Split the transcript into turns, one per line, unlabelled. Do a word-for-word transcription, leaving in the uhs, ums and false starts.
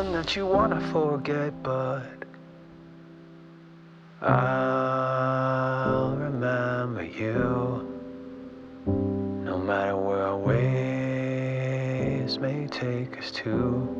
that you wanna forget, but I'll remember you, no matter where our ways may take us to.